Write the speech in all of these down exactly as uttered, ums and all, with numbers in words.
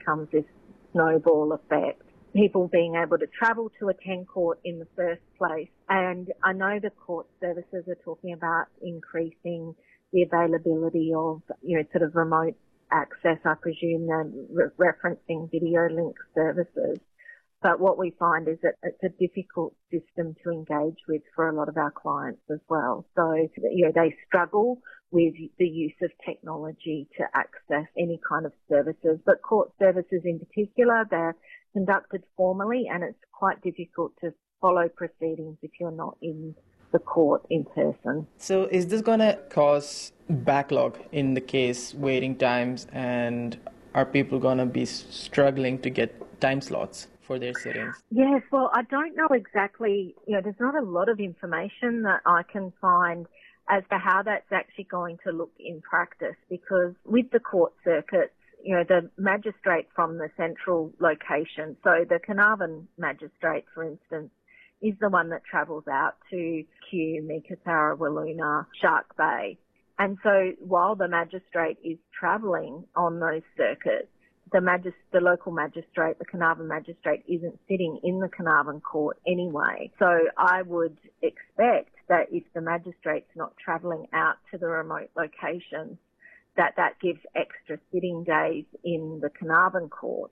becomes this snowball effect. People being able to travel to attend court in the first place. And I know the court services are talking about increasing the availability of, you know, sort of remote access. I presume they're re- referencing video link services. But what we find is that it's a difficult system to engage with for a lot of our clients as well. So, you know, they struggle with the use of technology to access any kind of services. But court services in particular, they're conducted formally, and it's quite difficult to follow proceedings if you're not in the court in person. So is this going to cause backlog in the case, waiting times, and are people going to be struggling to get time slots for their sittings? Yes, well, I don't know exactly, you know, there's not a lot of information that I can find as to how that's actually going to look in practice, because with the court circuits, you know, the magistrate from the central location, so the Carnarvon magistrate, for instance, is the one that travels out to Kew, Meekatharra, Wiluna, Shark Bay. And so while the magistrate is travelling on those circuits, the magis- the local magistrate, the Carnarvon magistrate, isn't sitting in the Carnarvon court anyway. So I would expect that if the magistrate's not travelling out to the remote locations, that that gives extra sitting days in the Carnarvon court.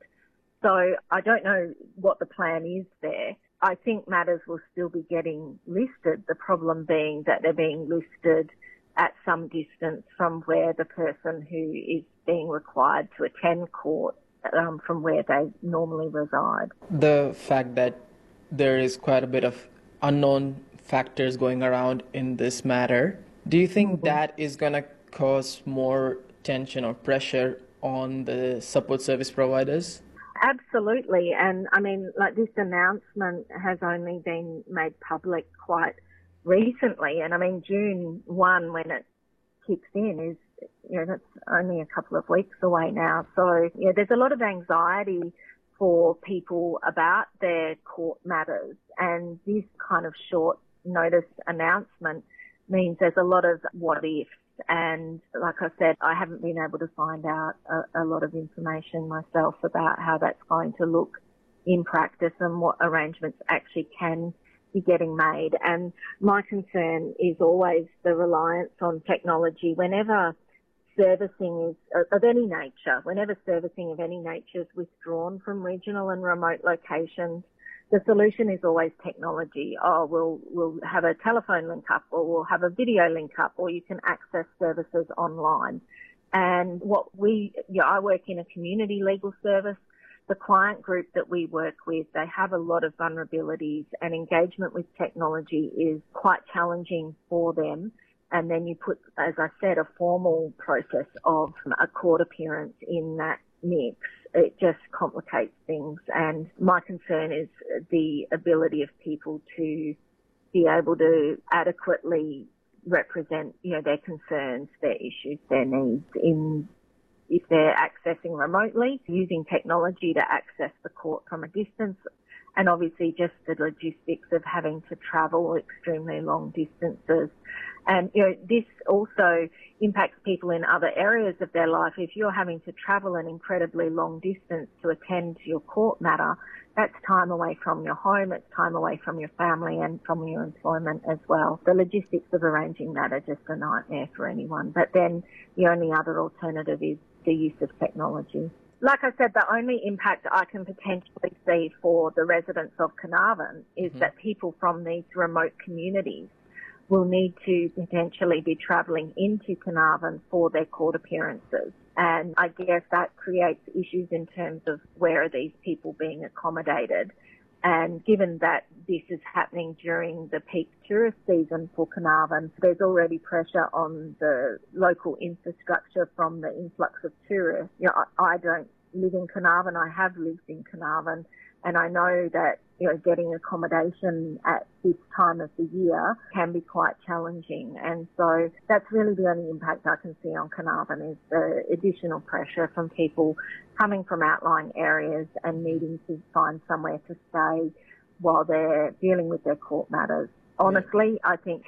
So I don't know what the plan is there. I think matters will still be getting listed, the problem being that they're being listed at some distance from where the person who is being required to attend court um, from where they normally reside. The fact that there is quite a bit of unknown factors going around in this matter, do you think mm-hmm. that is going to cause more tension or pressure on the support service providers? Absolutely. And I mean, like, this announcement has only been made public quite recently. And I mean, June first, when it kicks in, is, you know, that's only a couple of weeks away now. So, you know, there's a lot of anxiety for people about their court matters. And this kind of short notice announcement means there's a lot of what ifs. And like I said, I haven't been able to find out a, a lot of information myself about how that's going to look in practice and what arrangements actually can be getting made. And my concern is always the reliance on technology. Whenever servicing is of any nature, whenever servicing of any nature is withdrawn from regional and remote locations, the solution is always technology. Oh, we'll, we'll have a telephone link up, or we'll have a video link up, or you can access services online. And what we, you know, I work in a community legal service. The client group that we work with, they have a lot of vulnerabilities, and engagement with technology is quite challenging for them. And then you put, as I said, a formal process of a court appearance in that mix. It just complicates things. And my concern is the ability of people to be able to adequately represent, you know, their concerns, their issues, their needs in, if they're accessing remotely, using technology to access the court from a distance, and obviously just the logistics of having to travel extremely long distances. And, you know, this also impacts people in other areas of their life. If you're having to travel an incredibly long distance to attend to your court matter, that's time away from your home, it's time away from your family and from your employment as well. The logistics of arranging that are just a nightmare for anyone. But then the only other alternative is the use of technology. Like I said, the only impact I can potentially see for the residents of Carnarvon is mm-hmm. that people from these remote communities will need to potentially be travelling into Carnarvon for their court appearances. And I guess that creates issues in terms of where are these people being accommodated. And given that this is happening during the peak tourist season for Carnarvon, there's already pressure on the local infrastructure from the influx of tourists. You know, I, I don't live in Carnarvon. I have lived in Carnarvon, and I know that, you know, getting accommodation at this time of the year can be quite challenging. And so that's really the only impact I can see on Carnarvon, is the additional pressure from people coming from outlying areas and needing to find somewhere to stay while they're dealing with their court matters. Honestly, I think it's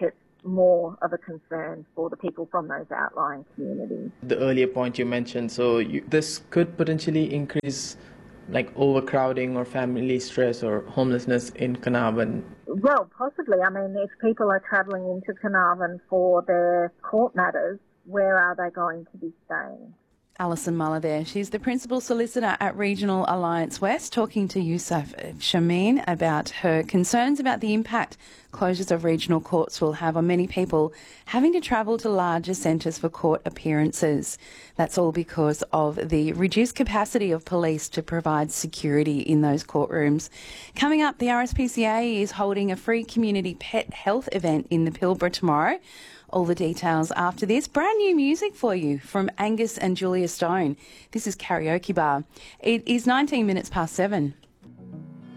more of a concern for the people from those outlying communities. The earlier point you mentioned, so you, this could potentially increase like overcrowding or family stress or homelessness in Carnarvon. Well, possibly. I mean, if people are travelling into Carnarvon for their court matters, where are they going to be staying? Alison Muller there. She's the Principal Solicitor at Regional Alliance West, talking to Yousaf Shameen about her concerns about the impact closures of regional courts will have on many people having to travel to larger centres for court appearances. That's all because of the reduced capacity of police to provide security in those courtrooms. Coming up, the R S P C A is holding a free community pet health event in the Pilbara tomorrow. All the details after this. Brand new music for you from Angus and Julia Stone. This is Karaoke Bar. It is nineteen minutes past seven.